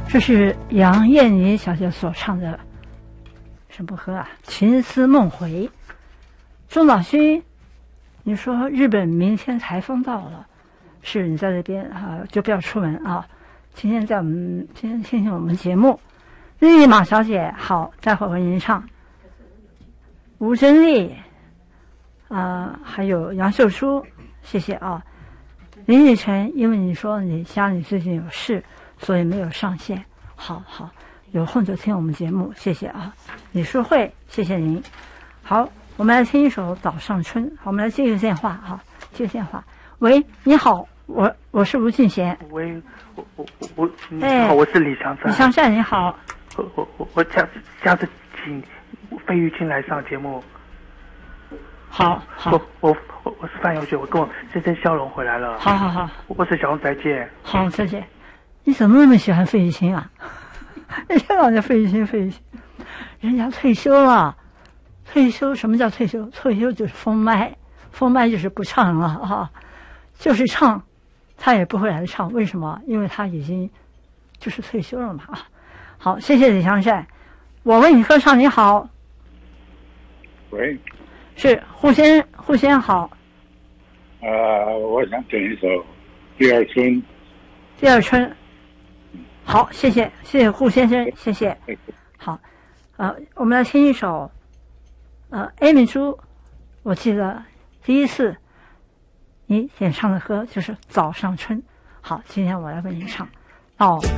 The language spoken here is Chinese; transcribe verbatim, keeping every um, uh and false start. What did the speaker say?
这是杨燕妮小姐所唱的什么歌啊？情思梦回。钟岛勋，你说日本明天台风到了，是你在这边啊，就不要出门啊。今天在我们今天听听我们节目。绿马小姐好，待会儿为您唱。吴珍丽啊、呃，还有杨秀书，谢谢啊。林雨晨，因为你说你家里最近有事，所以没有上线。好好，有空就听我们节目，谢谢啊。李淑慧，谢谢您。好，我们来听一首《早上春》。好，我们来接个电话哈，接个电话。喂，你好，我我是吴俊贤。 喂，我我我你好，我是李祥善。 李祥善，你好。 我我我我下次下次请费玉清来上节目。 好，好。 我我我我是范友雪，我跟我先生笑容回来了。 好好好。 我是小龙，再见。 好，再见。你怎么那么喜欢费玉清啊？一天到晚费玉清，费玉清，人家退休了。退休什么叫退休？退休就是封麦，封麦就是不唱了啊，就是唱，他也不会来唱。为什么？因为他已经就是退休了嘛啊。好，谢谢李祥善。我为你歌唱，你好。 喂， 是胡先胡先好。 呃，我想点一首《第二春》。 第二春。好，谢谢谢谢胡先生，谢谢。好，呃，我们来听一首，呃，Amy 朱，我记得第一次你演唱的歌就是《早上春》。好，今天我来为您唱。哦。